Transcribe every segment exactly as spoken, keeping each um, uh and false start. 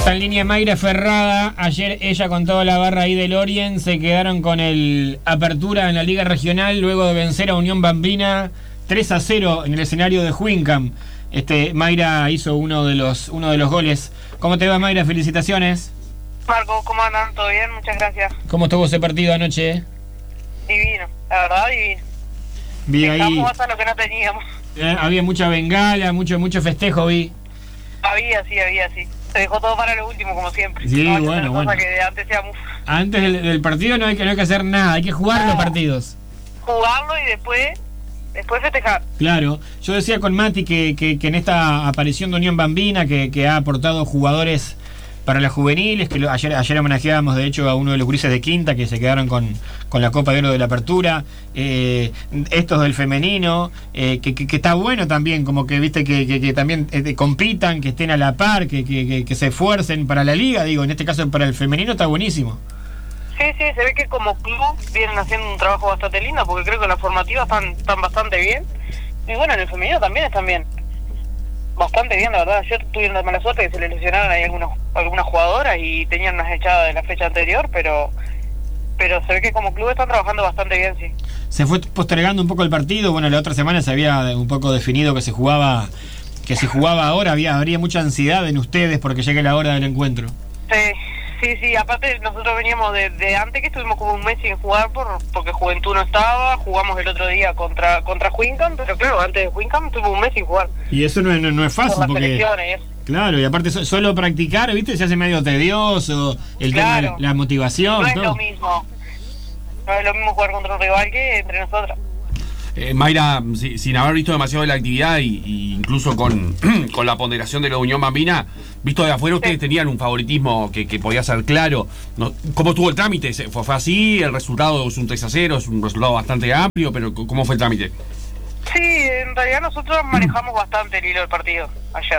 Está en línea Mayra Ferrada. Ayer ella con toda la barra ahí del Orient se quedaron con el apertura en la Liga Regional luego de vencer a Unión Bambina tres a cero en el escenario de Huincam. Este, Mayra hizo uno de los uno de los goles. ¿Cómo te va, Mayra? Felicitaciones. Marco, ¿cómo andan? ¿Todo bien? Muchas gracias. ¿Cómo estuvo ese partido anoche? Divino, la verdad, divino. Vi ahí. Dejamos hasta lo que no teníamos. Eh, había mucha bengala, mucho mucho festejo, vi. Había, sí, había, sí. Se dejó todo para lo último, como siempre. Sí, no, bueno, bueno. Que de antes sea muy... Antes del, del partido no hay, que, no hay que hacer nada, hay que jugar no, los partidos. Jugarlo y después después festejar. Claro, yo decía con Mati que, que, que en esta aparición de Unión Bambina, que, que ha aportado jugadores para las juveniles, que lo, ayer, ayer homenajeábamos de hecho a uno de los gurises de Quinta que se quedaron con, con la Copa de Oro de la Apertura, eh, estos del femenino, eh, que, que, que está bueno también, como que viste que, que, que también eh, compitan, que estén a la par, que, que, que, que se esfuercen para la liga, digo, en este caso para el femenino está buenísimo. Sí, sí, se ve que como club vienen haciendo un trabajo bastante lindo, porque creo que las formativas están, están bastante bien, y bueno, en el femenino también están bien. Bastante bien, la verdad. Yo tuve una mala suerte que se les lesionaron ahí algunos, algunas jugadoras y tenían unas echadas de la fecha anterior, pero pero se ve que como club están trabajando bastante bien, sí. Se fue postergando un poco el partido. Bueno, la otra semana se había un poco definido que se jugaba que se jugaba ahora. Había habría mucha ansiedad en ustedes porque llegue la hora del encuentro. Sí, sí, sí. Aparte nosotros veníamos de, de antes que estuvimos como un mes sin jugar por porque Juventud no estaba. Jugamos el otro día contra contra Huincam, pero claro, antes de Huincam estuvimos un mes sin jugar. Y eso no es, no, no es fácil por porque... Claro, y aparte so, solo practicar, ¿viste? Se hace medio tedioso, el claro. tema de la, la motivación. No es todo. lo mismo. No es lo mismo jugar contra un rival que entre nosotros. Eh, Mayra, si, sin haber visto demasiado de la actividad y, y incluso con, con la ponderación de la Unión Bambina, visto de afuera, ustedes sí tenían un favoritismo que, que podía ser claro. No, ¿cómo estuvo el trámite? ¿Fue, ¿Fue así? ¿El resultado es un tres a cero? Es un resultado bastante amplio, pero ¿cómo fue el trámite? Sí, en realidad nosotros manejamos bastante el hilo del partido ayer.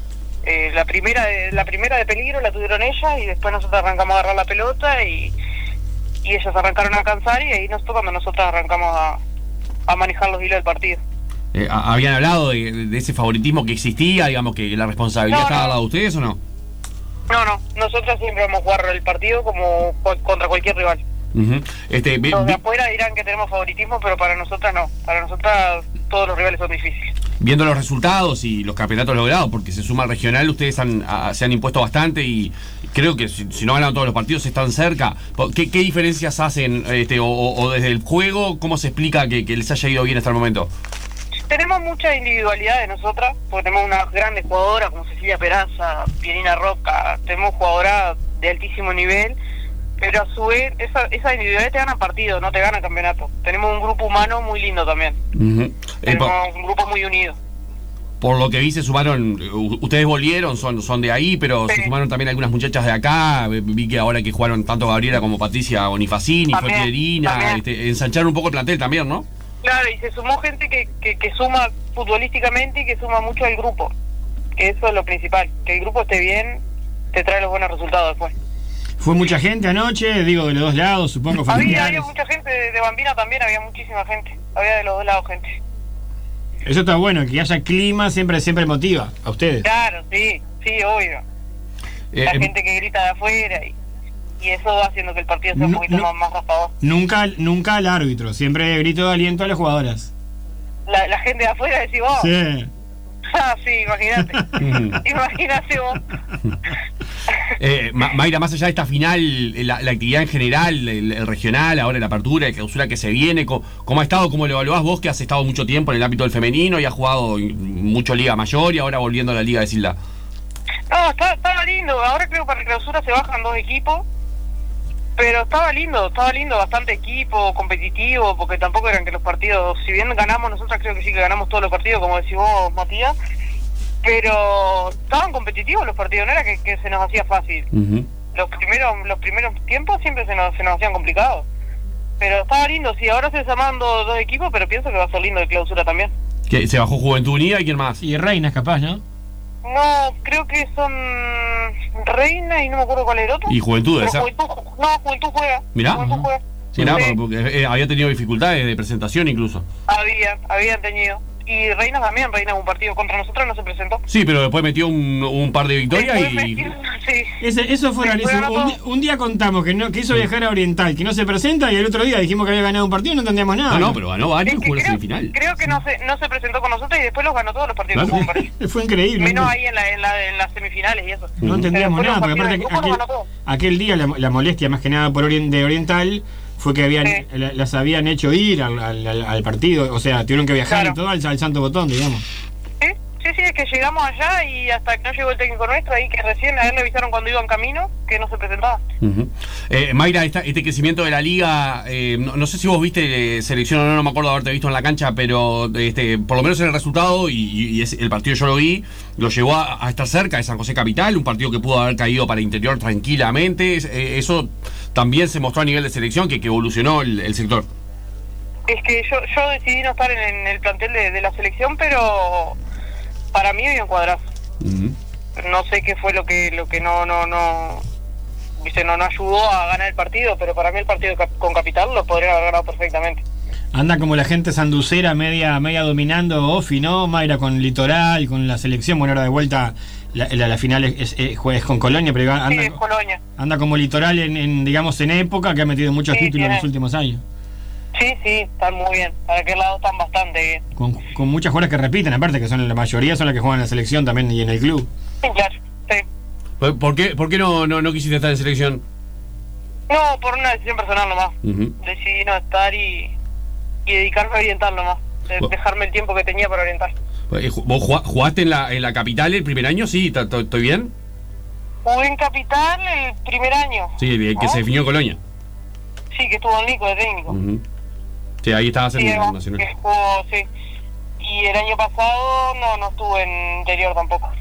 Eh, la primera de, la primera de peligro la tuvieron ellas y después nosotros arrancamos a agarrar la pelota y, y ellas arrancaron a cansar y ahí nosotros cuando nosotros arrancamos a, a manejar los hilos del partido. Eh, ¿Habían hablado de, de ese favoritismo que existía, digamos que la responsabilidad no, estaba no. al lado de ustedes o no? No, no, nosotros siempre vamos a jugar el partido como contra cualquier rival. Uh-huh. este, Los de afuera dirán que tenemos favoritismo, pero para nosotras no. Para nosotras todos los rivales son difíciles. Viendo los resultados y los campeonatos logrados, porque se suma al regional, ustedes han, a, se han impuesto bastante y creo que si, si no ganan todos los partidos están cerca. ¿Qué, qué diferencias hacen este, o, o desde el juego? ¿Cómo se explica que, que les haya ido bien hasta el momento? Tenemos mucha individualidad de nosotras, porque tenemos unas grandes jugadoras como Cecilia Peraza, Pierina Roca, tenemos jugadoras de altísimo nivel, pero a su vez esa, esa individualidad te gana partido, no te gana campeonato. Tenemos un grupo humano muy lindo también. Uh-huh. Tenemos eh, un grupo muy unido. Por lo que vi se sumaron, ustedes volvieron, son, son de ahí, pero sí. se sumaron también algunas muchachas de acá. Vi que ahora que jugaron tanto Gabriela como Patricia Bonifacini, fue Pierina, este, ensancharon un poco el plantel también, ¿no? Claro, y se sumó gente que, que, que suma futbolísticamente y que suma mucho al grupo. Que eso es lo principal, que el grupo esté bien, te trae los buenos resultados después. ¿Fue mucha gente anoche? Digo, de los dos lados, supongo, familiares. Había, había mucha gente de, de Bambina también, había muchísima gente. Había de los dos lados gente. Eso está bueno, que haya clima siempre siempre motiva a ustedes. Claro, sí, sí, obvio. Eh, La eh, gente que grita de afuera y, y eso va haciendo que el partido sea no, un poquito no, más, más raspador. Nunca, nunca al árbitro, siempre grito de aliento a las jugadoras. La, la gente de afuera decís vos. Sí. Ah, sí, imagínate. Imagínate vos. Eh, Mayra, más allá de esta final, la, la actividad en general, el, el regional, ahora la apertura, la clausura que se viene, ¿cómo, ¿cómo ha estado? ¿Cómo lo evaluás vos que has estado mucho tiempo en el ámbito del femenino y has jugado mucho Liga Mayor y ahora volviendo a la Liga de Silda? No, estaba, estaba lindo. Ahora creo que para la clausura se bajan dos equipos, pero estaba lindo, estaba lindo, bastante equipo, competitivo, porque tampoco eran que los partidos, si bien ganamos, nosotros creo que sí que ganamos todos los partidos, como decís vos, Matías, pero estaban competitivos los partidos, no era que, que se nos hacía fácil. Uh-huh. Los primeros los primeros tiempos siempre se nos, se nos hacían complicados, pero estaba lindo, sí, ahora se desarman dos, dos equipos, pero pienso que va a ser lindo de clausura también. ¿Qué, se bajó Juventud Unida y quién más? Y Reinas capaz, ¿no? No, creo que son Reina y no me acuerdo cuál es el otro. ¿Y Juventud esa? Juventud, no, Juventud juega. Mirá. Juventud juega. Sí, nada, porque, porque eh, había tenido dificultades de presentación incluso. Había, habían tenido. y Reina también, Reina un partido contra nosotros no se presentó. Sí, pero después metió un, un par de victorias Después y... metió- sí. Ese, eso fue Sí, rarísimo. fue Un, ganado. di- un día contamos que no que hizo viajar a Oriental, que no se presenta, y el otro día dijimos que había ganado un partido y no entendíamos nada. No, no, pero ganó varios, Es que jugó la creo, semifinal. creo que no se, no se presentó con nosotros y después los ganó todos los partidos. Claro. que jugó, me parece. Fue increíble. Menos ¿no? ahí en, la, en, la, en las semifinales y eso. No entendíamos Pero nada, después porque los aparte partidos de aquel, grupo los ganó aquel día la, la molestia más que nada por orien- de Oriental fue que habían Sí. la- las habían hecho ir al, al- al- al partido, o sea, tuvieron que viajar Claro. y todo al, al Santo Botón, digamos. Sí, sí, sí, es que llegamos allá y hasta que no llegó el técnico nuestro, ahí que recién a él le avisaron cuando iba en camino que no se presentaba. Ujú. Eh, Mayra, esta- este crecimiento de la liga, eh, no, no sé si vos viste eh, selección o no, no me acuerdo de haberte visto en la cancha, pero este, por lo menos en el resultado, y, y- y ese- el partido yo lo vi, lo llevó a, a estar cerca de San José Capital, un partido que pudo haber caído para Interior tranquilamente. Es- eh, eso también se mostró a nivel de selección, que, que evolucionó el, el sector. Es que yo yo decidí no estar en, en el plantel de, de la selección, pero para mí había un cuadrazo. Ujú. No sé qué fue lo que lo que no no no viste no no ayudó a ganar el partido, pero para mí el partido cap- con Capital lo podría haber ganado perfectamente. Anda como la gente sanducera media media dominando Ofi, ¿no? Mayra con Litoral, con la selección, bueno, ahora de vuelta la, la, la final es, es, es- juega- es con Colonia, pero Sí, anda, es Colonia. anda como Litoral en, en, digamos, en época, que ha metido muchos Sí, títulos en tiene. los últimos años. Sí, sí, están muy bien. Para aquel lado están bastante bien. Con, con muchas jugadoras que repiten, aparte, que son la mayoría son las que juegan en la selección también y en el club. Sí, claro, sí. ¿Por por qué, por qué no, no, no quisiste estar en selección? No, por una decisión personal nomás. Ujú. Decidí no estar y, y dedicarme a Oriental nomás. De- Bueno. dejarme el tiempo que tenía para Oriental. Eh, ju- ¿Vos jugá- jugaste en la, en la capital el primer año? Sí, ¿t- t- ¿estoy bien? Jugué en Capital el primer año. Sí, el, el que ¿No? se definió en Colonia. Sí, que estuvo en Nico de técnico. Ujú. Sí, ahí estabas en Sí, el además, Nacional. que jugó, sí. Y el año pasado no, no estuve en interior tampoco.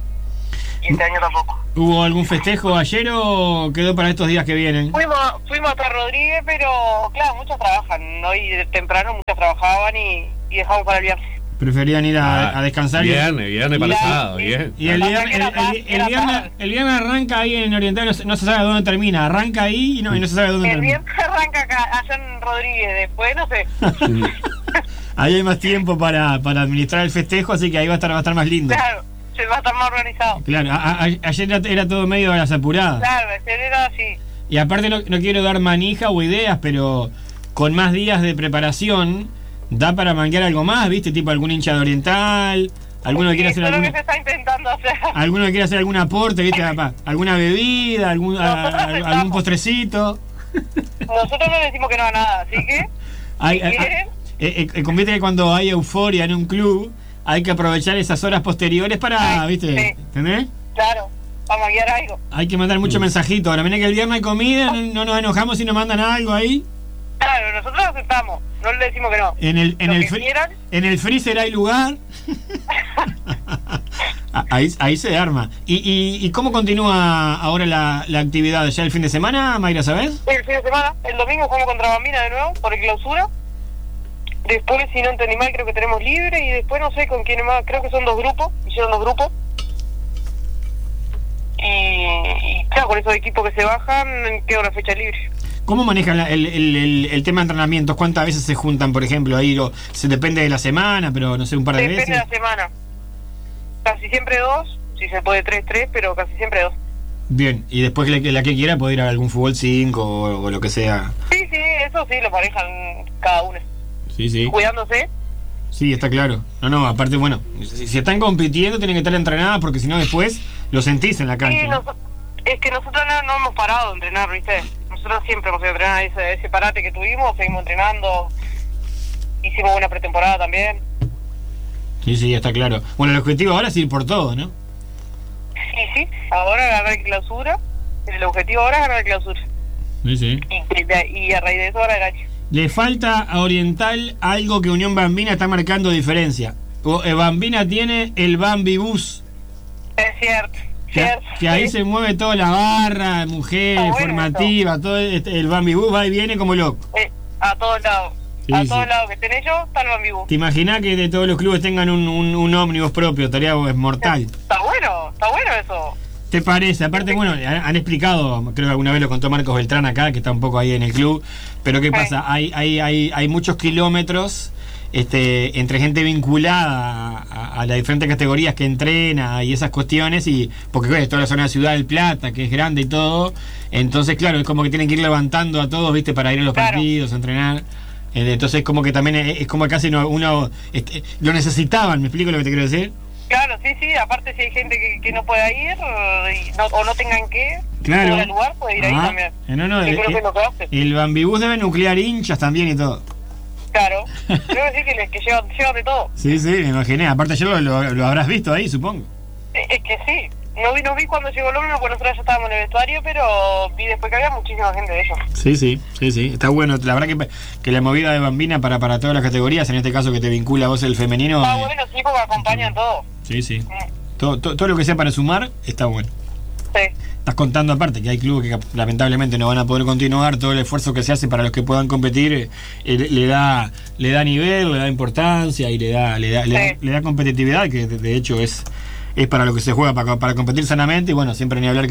Y este año tampoco. ¿Hubo algún festejo ayer o quedó para estos días que vienen? Fuimos, fuimos hasta Rodríguez, pero claro, muchos trabajan. Hoy de temprano muchos trabajaban y, y dejamos para el viernes. Preferían ir a, Ah, a descansar. y- Viernes, viernes para el Ya, sábado, sí. bien. Y el Pasa viernes, que era el, tarde, el- el era viernes, tarde. el viernes arranca ahí en Oriental, no, se- no se sabe dónde termina. Arranca ahí y no, y no se sabe dónde El termina. viernes arranca acá, allá en Rodríguez, después no sé. Ahí hay más tiempo para, para administrar el festejo, así que ahí va a estar, va a estar más lindo. Claro, se va a estar más organizado. Claro, a- a- ayer era, era todo medio a las apuradas. Claro, ayer era así. Y aparte no, no quiero dar manija o ideas, pero con más días de preparación da para manguear algo más, ¿viste? Tipo algún hincha de Oriental, alguno que quiera hacer Eso es lo que alguna, se está intentando hacer. alguno que quiera hacer algún aporte, ¿viste? Apa, alguna bebida, algún, a- Nosotros a- algún estamos. postrecito. Nosotros no le decimos que no a nada, así que Hay, si hay- quieren, eh, eh, conviene que cuando hay euforia en un club, hay que aprovechar esas horas posteriores para, Ay, ¿viste? sí. ¿Entendés? claro, vamos a guiar algo. Hay que mandar mucho mensajito. Ahora, miren que el viernes hay comida, no, no nos enojamos si nos mandan algo ahí. Claro, nosotros aceptamos, no le decimos que no. En el, en Lo el, que fri- quieran. en el freezer hay lugar. Ah, ahí, ahí se arma. ¿Y, y, y cómo continúa ahora la, la actividad? ¿Ya el fin de semana, Mayra, sabes? El fin de semana, el domingo jugamos contra Bambina de nuevo, por el clausura. Después, si no entendí mal, creo que tenemos libre. Y después no sé con quién más, creo que son dos grupos, hicieron dos grupos. Y, y claro, con esos equipos que se bajan, queda una fecha libre. ¿Cómo manejan la- el, el, el, el tema de entrenamientos? ¿Cuántas veces se juntan, por ejemplo? Ahí lo, se depende de la semana, pero no sé, un par de Depende de veces. la semana. Casi siempre dos, si se puede tres, tres, pero casi siempre dos. Bien, y después la, que- la que quiera puede ir a algún fútbol cinco o, o lo que sea. Sí, sí, eso sí, lo manejan cada uno. Sí, sí. Cuidándose. Sí, está claro. No, no, aparte, bueno, si, si están compitiendo tienen que estar entrenadas porque si no después lo sentís en la cancha. Sí, ¿no? nos- es que nosotros no, no hemos parado de entrenar, ¿viste? Nosotros siempre hemos ido a entrenar ese, ese parate que tuvimos, seguimos entrenando. Hicimos una pretemporada también. Sí, sí, está claro. Bueno, el objetivo ahora es ir por todo, ¿no? Y sí, ahora ganar el clausura. El objetivo ahora es ganar el clausura. Sí, sí. Y, de- y a raíz de eso ahora el año. Le falta a Oriental algo que Unión Bambina está marcando diferencia. O, eh, Bambina tiene el Bambi Bus, Es cierto, que, cierto. que ahí Sí. se mueve toda la barra, mujeres, Está bueno formativa, todo este- el Bambi Bus va y viene como loco. Eh, a todos lados. Sí, a sí. todos lados que estén ellos, está el Bambibú. ¿Te imaginás que de todos los clubes tengan un, un, un ómnibus propio? Estaría es mortal. Está bueno, está bueno eso. ¿Te parece? Aparte, bueno, han, han explicado, creo que alguna vez lo contó Marcos Beltrán acá, que está un poco ahí en el club, pero ¿qué Sí. pasa? Hay, hay, hay, hay muchos kilómetros este, entre gente vinculada a, a las diferentes categorías que entrena y esas cuestiones, y porque bueno, es toda la zona de Ciudad del Plata, que es grande y todo, entonces claro, es como que tienen que ir levantando a todos, viste, para ir a los Claro. partidos, a entrenar. Eh, Entonces como que también es, es como casi no- uno este, lo necesitaban, ¿me explico lo que te quiero decir? Claro, sí, sí, aparte si hay gente que, que no pueda ir eh, y no, o no tengan que Claro. ir al lugar, puede ir ahí Ah, también. eh, no, no, Sí, eh, creo que eh, es lo que hace. El Bambibús debe nuclear hinchas también y todo. Claro, creo que sí, que, les- que llevan, llevan de todo. Sí, sí, me imaginé. Aparte ayer lo, lo- lo habrás visto ahí, supongo. Es, es que sí, no vi, no vi cuando llegó el hombre, porque nosotros ya estábamos en el vestuario, pero vi después que había muchísima gente de ellos. Sí, sí, sí, sí. Está bueno. La verdad que, que la movida de Bambina para, para todas las categorías, en este caso que te vincula a vos el femenino. Está eh, bueno, sí, porque acompañan todo. Sí, sí. Mm, Todo, todo, todo lo que sea para sumar está bueno. Sí, Estás contando aparte que hay clubes que lamentablemente no van a poder continuar, todo el esfuerzo que se hace para los que puedan competir eh, le, le da le da nivel, le da importancia y le da le da, le da, Sí. le da competitividad, que de, de hecho es es para lo que se juega, para, para competir sanamente, y bueno, siempre ni hablar que